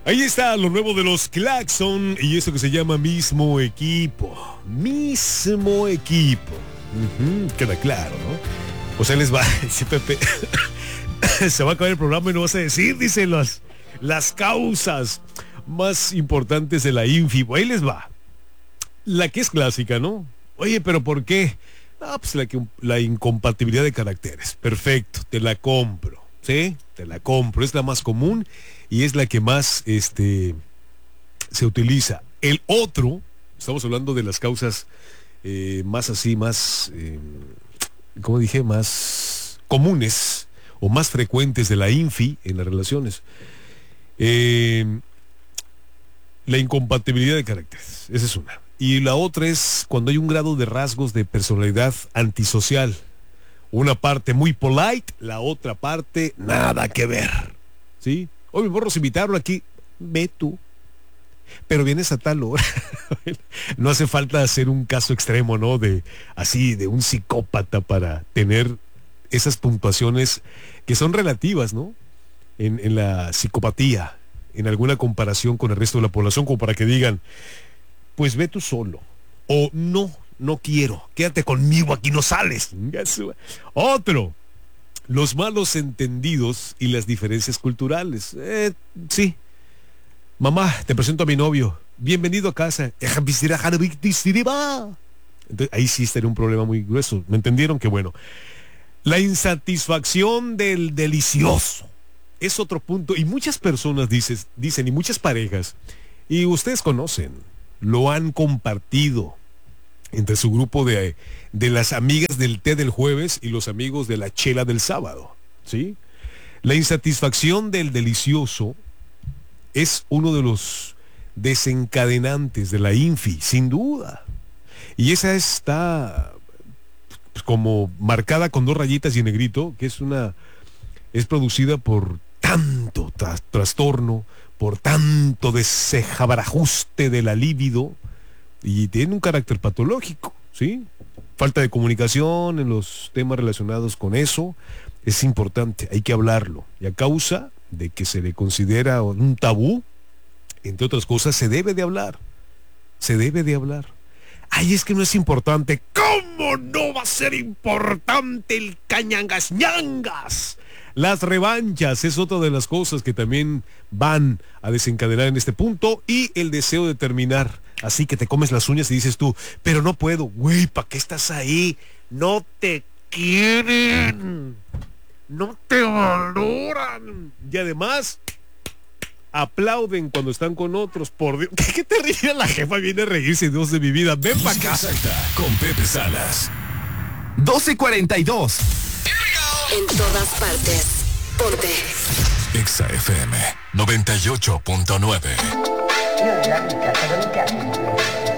Ahí está lo nuevo de los Claxon y eso que se llama Mismo Equipo. Mismo Equipo. Queda claro, ¿no? Pues ahí les va, dice Pepe. Se va a acabar el programa y no vas a decir, dice las causas más importantes de la INFI. Ahí les va. La que es clásica, ¿no? Oye, pero ¿por qué? Ah, pues la incompatibilidad de caracteres. Perfecto, te la compro. ¿Sí? Te la compro. Es la más común y es la que más se utiliza. El otro, estamos hablando de las causas ¿cómo dije? Más comunes o más frecuentes de la INFI en las relaciones. La incompatibilidad de caracteres, esa es una. Y la otra es cuando hay un grado de rasgos de personalidad antisocial. Una parte muy polite, la otra parte nada que ver. ¿Sí? Oye, borros invitarlo aquí. Ve tú. Pero vienes a tal hora. No hace falta hacer un caso extremo, ¿no? De un psicópata para tener esas puntuaciones que son relativas, ¿no? En la psicopatía, en alguna comparación con el resto de la población, como para que digan, pues ve tú solo. O no quiero, quédate conmigo, aquí no sales. Otro, los malos entendidos y las diferencias culturales. Sí. Mamá, te presento a mi novio. Bienvenido a casa. Entonces, ahí sí estaría un problema muy grueso. ¿Me entendieron? Que bueno. La insatisfacción del delicioso es otro punto. Y muchas personas dicen, y muchas parejas, y ustedes conocen, lo han compartido entre su grupo de las amigas del té del jueves y los amigos de la chela del sábado. ¿Sí? La insatisfacción del delicioso es uno de los desencadenantes de la INFI, sin duda. Y esa está pues, como marcada con 2 rayitas y en negrito, que es producida por tanto trastorno, por tanto desejabarajuste de la libido, y tiene un carácter patológico, ¿sí? Falta de comunicación en los temas relacionados con eso es importante, hay que hablarlo. Y a causa de que se le considera un tabú, entre otras cosas, se debe de hablar. Ay, es que no es importante. ¿Cómo no va a ser importante el cañangas ñangas? Las revanchas es otra de las cosas que también van a desencadenar en este punto, y el deseo de terminar. Así que te comes las uñas y dices tú, pero no puedo. Güey, ¿para qué estás ahí? No te quieren. No te valoran. Y además aplauden cuando están con otros. Por Dios, ¿qué te ríe? La jefa viene a reírse, Dios de mi vida. Ven para acá. Exacta, con Pepe Salas. 12:42. En todas partes. Ponte. Exa FM 98.9.